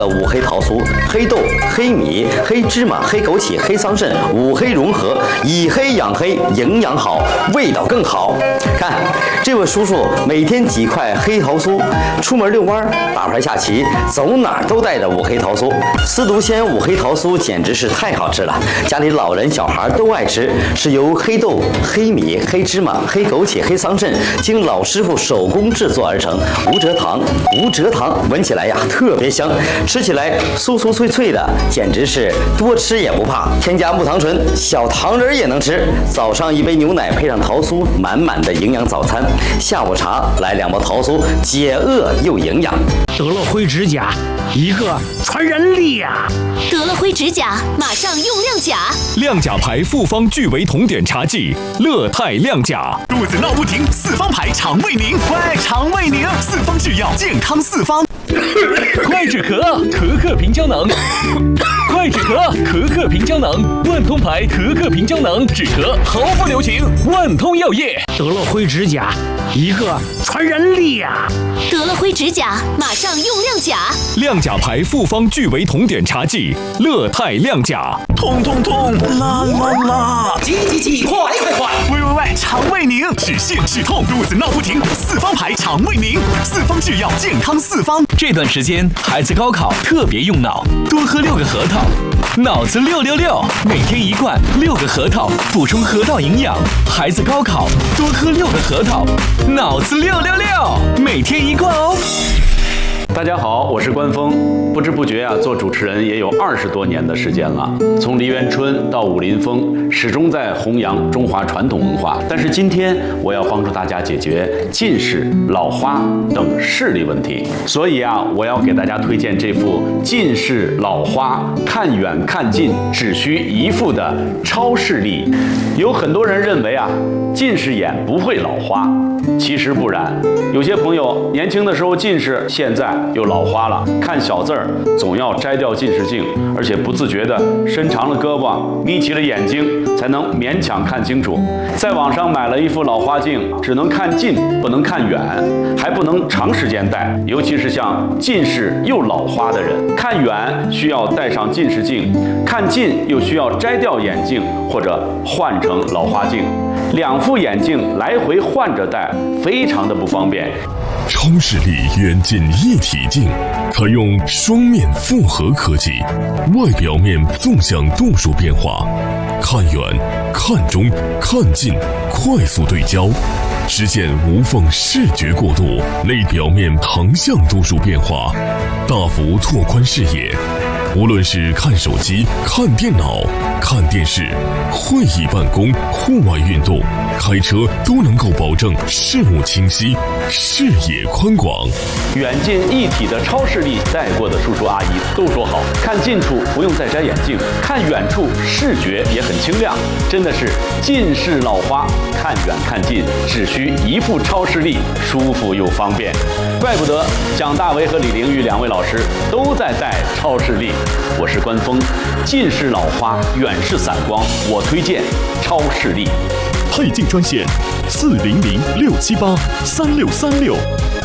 五黑桃酥，黑豆、黑米、黑芝麻、黑枸杞、黑桑葚，五黑融合，以黑养黑，营养好，味道更好。看这位叔叔每天几块黑桃酥，出门遛弯、打牌下棋，走哪儿都带着五黑桃酥。司独鲜五黑桃酥简直是太好吃了，家里老人小孩都爱吃，是由黑豆、黑米、黑芝麻、黑枸杞、黑桑葚经老师傅手工制作而成，无蔗糖，闻起来呀特别香。吃起来酥酥脆脆的，简直是多吃也不怕。添加木糖醇，小糖人也能吃。早上一杯牛奶配上桃酥，满满的营养早餐。下午茶来2包桃酥，解饿又营养。 德乐辉指甲，一个传染力呀！ 德乐辉指甲，马上用亮甲。 亮甲牌复方聚维酮碘茶剂，乐泰亮甲。 肚子闹不停，四方牌肠胃宁，快肠胃宁，四方制药，健康四方。 快止咳，可可平胶囊。快止咳，可可平胶囊，万通牌可可平胶囊，止咳毫不留情，万通药业。 德乐辉指甲，一个传染力呀！ 德乐辉指甲，马上用亮甲。 亮甲牌复方聚维酮碘茶剂，乐泰亮甲。 痛，啦， 急，快！ 喂，肠胃宁，止泻止痛，肚子闹不停，四方牌肠胃宁，四方制药，健康四方。 这段时间孩子高考特别用脑，多喝6个核桃，脑子666，每天1罐6个核桃，补充核桃营养。孩子高考多喝6个核桃，脑子666，每天1罐哦。 大家好，我是关峰。不知不觉做主持人也有20多年的时间了。从梨园春到武林风，始终在弘扬中华传统文化。但是今天我要帮助大家解决近视、老花等视力问题。所以我要给大家推荐这副近视老花看远看近只需1副的超视力。有很多人认为近视眼不会老花，其实不然。有些朋友年轻的时候近视，现在又老花了，看小字儿总要摘掉近视镜，而且不自觉地伸长了胳膊，眯起了眼睛，才能勉强看清楚。在网上买了一副老花镜，只能看近不能看远，还不能长时间戴，尤其是像近视又老花的人，看远需要戴上近视镜，看近又需要摘掉眼镜或者换成老花镜，2副眼镜来回换着戴，非常的不方便。 超视力远近一体镜，采用双面复合科技，外表面纵向度数变化，看远、看中、看近快速对焦，实现无缝视觉过渡；内表面横向度数变化，大幅拓宽视野。无论是看手机、看电脑、看电视、会议办公、户外运动、开车，都能够保证视物清晰、视野宽广。 远近一体的超视力，戴过的叔叔阿姨都说好，看近处不用再摘眼镜，看远处视觉也很清亮，真的是近视老花看远看近只需1副超视力，舒服又方便。怪不得蒋大为和李玲玉2位老师都在戴超视力。我是关峰，近视老花远视散光，我推荐超视力。 配镜专线：400-678-3636。